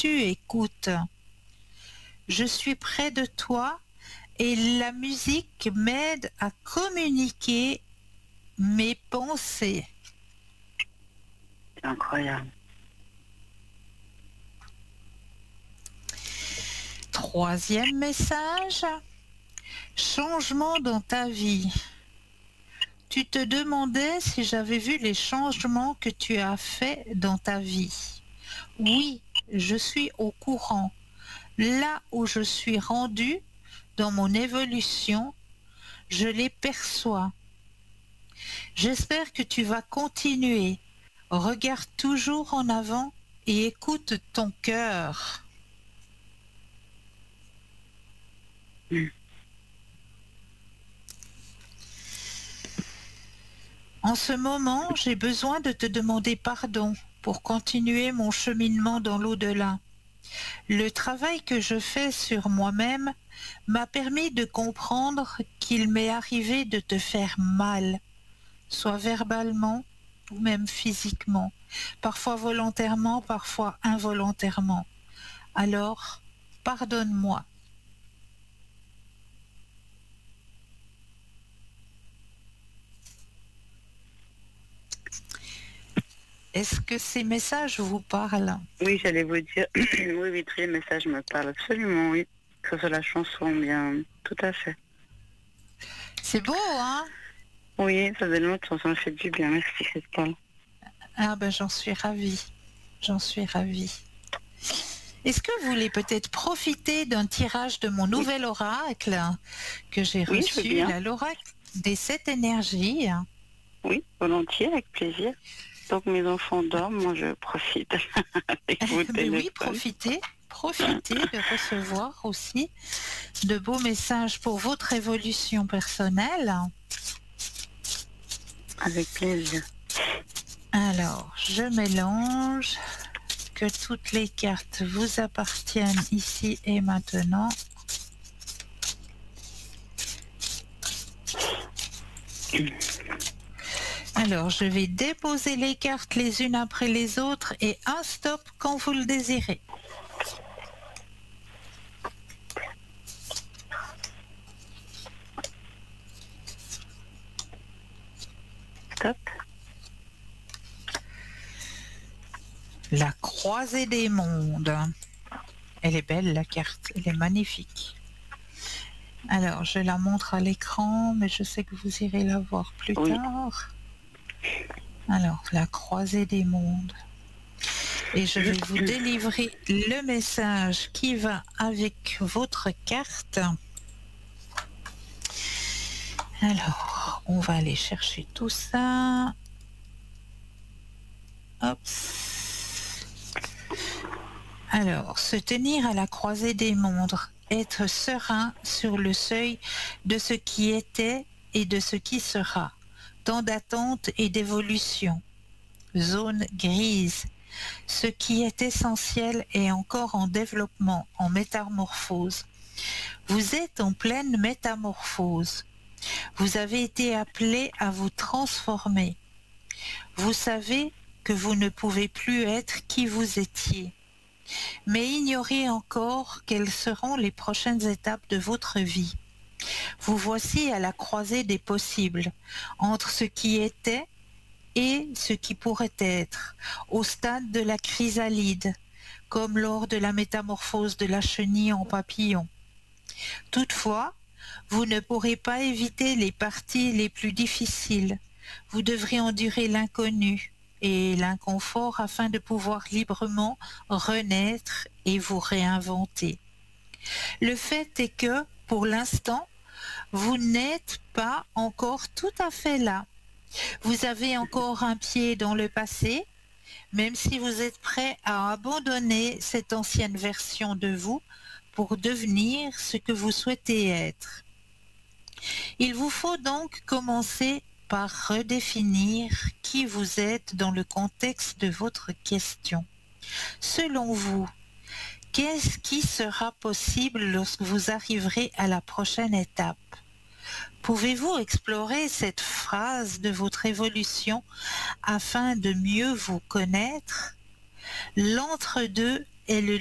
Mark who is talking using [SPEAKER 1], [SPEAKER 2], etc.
[SPEAKER 1] tu écoutes. Je suis près de toi et la musique m'aide à communiquer mes pensées.
[SPEAKER 2] C'est incroyable.
[SPEAKER 1] Troisième message, changement dans ta vie. Tu te demandais si j'avais vu les changements que tu as faits dans ta vie. Oui, je suis au courant. Là où je suis rendue dans mon évolution, je les perçois. J'espère que tu vas continuer. Regarde toujours en avant et écoute ton cœur. En ce moment, j'ai besoin de te demander pardon pour continuer mon cheminement dans l'au-delà. Le travail que je fais sur moi-même m'a permis de comprendre qu'il m'est arrivé de te faire mal, soit verbalement ou même physiquement, parfois volontairement, parfois involontairement. Alors, pardonne-moi. Est-ce que ces messages vous parlent?
[SPEAKER 2] Oui, j'allais vous dire, oui, tous les messages me parlent absolument, oui. Que ce soit la chanson, bien, tout à fait.
[SPEAKER 1] C'est beau, hein?
[SPEAKER 2] Oui, ça donne longtemps, ça me fait du bien, merci Christelle.
[SPEAKER 1] Ah ben j'en suis ravie. J'en suis ravie. Est-ce que vous voulez peut-être profiter d'un tirage de mon
[SPEAKER 2] Oui,
[SPEAKER 1] nouvel oracle que j'ai
[SPEAKER 2] oui, je veux
[SPEAKER 1] reçu,
[SPEAKER 2] bien.
[SPEAKER 1] l'oracle des 7 énergies?
[SPEAKER 2] Oui, volontiers, avec plaisir. Donc mes enfants dorment, moi je profite avec vos
[SPEAKER 1] Mais oui,
[SPEAKER 2] téléphones.
[SPEAKER 1] profitez de recevoir aussi de beaux messages pour votre évolution personnelle.
[SPEAKER 2] Avec plaisir.
[SPEAKER 1] Alors, je mélange, que toutes les cartes vous appartiennent ici et maintenant. Alors, je vais déposer les cartes les unes après les autres et un stop quand vous le désirez.
[SPEAKER 2] Stop.
[SPEAKER 1] La croisée des mondes. Elle est belle, la carte, elle est magnifique. Alors, je la montre à l'écran, mais je sais que vous irez la voir plus
[SPEAKER 2] Oui.
[SPEAKER 1] tard. Alors, la croisée des mondes. Et je vais vous délivrer le message qui va avec votre carte. Alors, on va aller chercher tout ça. Hop. Alors, se tenir à la croisée des mondes, être serein sur le seuil de ce qui était et de ce qui sera, temps d'attente et d'évolution, zone grise, ce qui est essentiel est encore en développement, en métamorphose. Vous êtes en pleine métamorphose. Vous avez été appelé à vous transformer. Vous savez que vous ne pouvez plus être qui vous étiez. Mais ignorez encore quelles seront les prochaines étapes de votre vie. Vous voici à la croisée des possibles, entre ce qui était et ce qui pourrait être, au stade de la chrysalide, comme lors de la métamorphose de la chenille en papillon. Toutefois, vous ne pourrez pas éviter les parties les plus difficiles. Vous devrez endurer l'inconnu et l'inconfort afin de pouvoir librement renaître et vous réinventer. Le fait est que, pour l'instant, vous n'êtes pas encore tout à fait là. Vous avez encore un pied dans le passé, même si vous êtes prêt à abandonner cette ancienne version de vous pour devenir ce que vous souhaitez être. Il vous faut donc commencer par redéfinir qui vous êtes dans le contexte de votre question. Selon vous, qu'est-ce qui sera possible lorsque vous arriverez à la prochaine étape? Pouvez-vous explorer cette phase de votre évolution afin de mieux vous connaître? L'entre-deux est le